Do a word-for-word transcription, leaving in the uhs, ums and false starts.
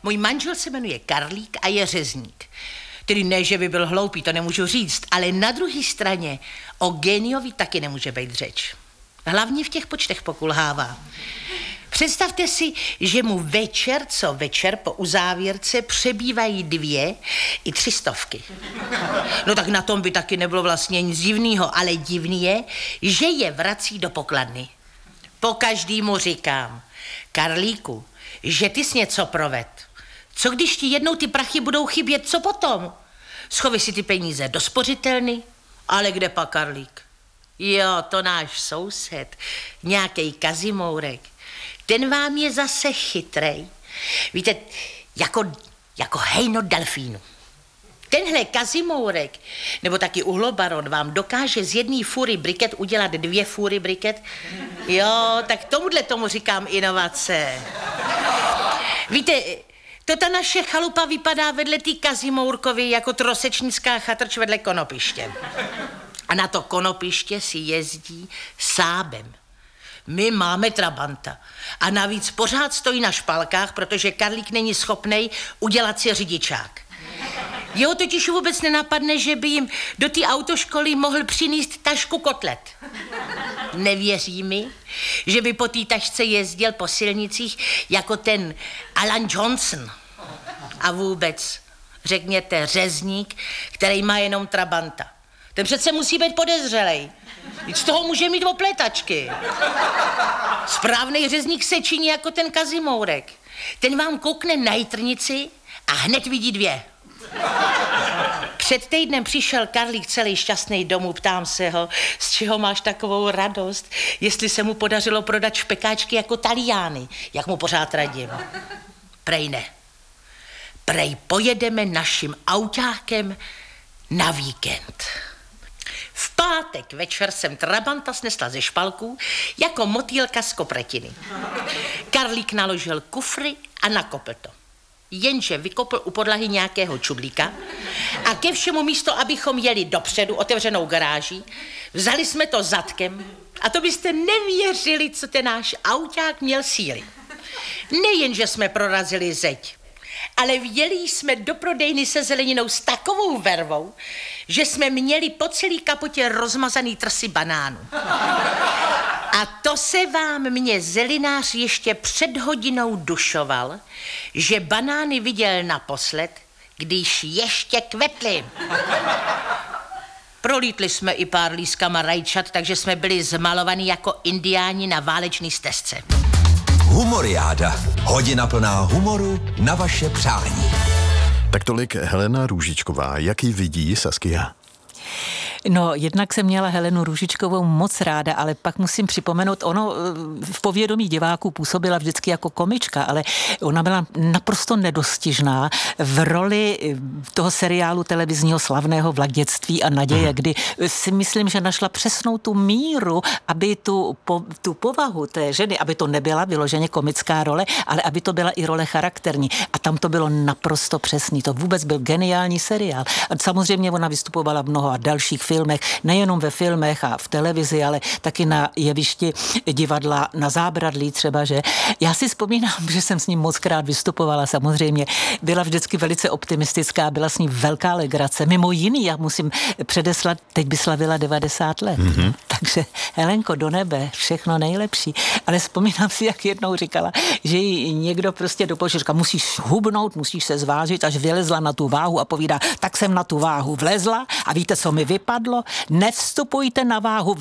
můj manžel se jmenuje Karlík a je řezník. Tedy ne, že by byl hloupý, to nemůžu říct, ale na druhé straně o geniovi taky nemůže být řeč. Hlavně v těch počtech pokulhává. Představte si, že mu večer co večer po uzávěrce přebývají dvě i tři stovky. No tak na tom by taky nebylo vlastně nic divného, ale divný je, že je vrací do pokladny. Po každému říkám, Karlíku, že ty jsi něco proved. Co když ti jednou ty prachy budou chybět, co potom? Schovej si ty peníze do spořitelny, ale kde pak Karlík? Jo, to náš soused, nějakej Kazimourek. Ten vám je zase chytrej. Víte, jako, jako hejno delfínu. Tenhle Kazimourek, nebo taky uhlobaron, vám dokáže z jedné fůry briket udělat dvě fůry briket? Jo, tak tomuhle tomu říkám inovace. Víte, to ta naše chalupa vypadá vedle té Kazimourkovy jako trosečnická chatrč vedle konopiště. A na to konopiště si jezdí sábem. My máme trabanta. A navíc pořád stojí na špalkách, protože Karlík není schopnej udělat si řidičák. Jeho totiž vůbec nenapadne, že by jim do té autoškoly mohl přinést tašku kotlet. Nevěří mi, že by po té tašce jezdil po silnicích jako ten Alan Johnson. A vůbec, řekněte, řezník, který má jenom trabanta. Ten přece musí být podezřelej. Víc z toho může mít opletačky. Správnej řezník se činí jako ten Kazimourek. Ten vám koukne na jitrnici a hned vidí dvě. Před týdnem přišel Karlík celý šťastný domů, ptám se ho, z čeho máš takovou radost, jestli se mu podařilo prodat špekáčky jako Taliány, jak mu pořád radím. Prej ne. Prej pojedeme naším autákem na víkend. V pátek večer jsem trabanta snesla ze špalků jako motýlka z kopretiny. Karlík naložil kufry a nakopl to. Jenže vykopl u podlahy nějakého čudlíka a ke všemu místo, abychom jeli dopředu otevřenou garáží, vzali jsme to zadkem a to byste nevěřili, co ten náš auták měl síly. Nejen, že jsme prorazili zeď, ale vjeli jsme do prodejny se zeleninou s takovou vervou, že jsme měli po celý kapotě rozmazaný trsy banánů. A to se vám mě zelinář ještě před hodinou dušoval, že banány viděl naposled, když ještě kvetly. Prolítli jsme i pár lískama rajčat, takže jsme byli zmalovaní jako indiáni na válečný stezce. Humoriáda. Hodina plná humoru na vaše přání. Tak tolik Helena Růžičková. Jak ji vidí Saskia? No, jednak jsem měla Helenu Růžičkovou moc ráda, ale pak musím připomenout, ono v povědomí diváků působila vždycky jako komička, ale ona byla naprosto nedostižná v roli toho seriálu televizního slavného Vlak dětství a naděje, hmm. kdy si myslím, že našla přesnou tu míru, aby tu, po, tu povahu té ženy, aby to nebyla vyloženě komická role, ale aby to byla i role charakterní. A tam to bylo naprosto přesný. To vůbec byl geniální seriál. A samozřejmě ona vystupovala v mnoha dalších filmech, nejenom ve filmech a v televizi, ale taky na jevišti divadla na Zábradlí třeba, že já si vzpomínám, že jsem s ním mockrát vystupovala, samozřejmě byla vždycky velice optimistická, byla s ní velká legrace, mimo jiný, já musím předeslat, teď by slavila devadesát let, mm-hmm. takže Helenko, do nebe, všechno nejlepší, ale vzpomínám si, jak jednou říkala, že jí někdo prostě doporučil, říká, musíš hubnout, musíš se zvážit, až vylezla na tu váhu a povídá, tak jsem na tu váhu vlezla a víte, co mi vypadlo? Nevstupujte na váhu,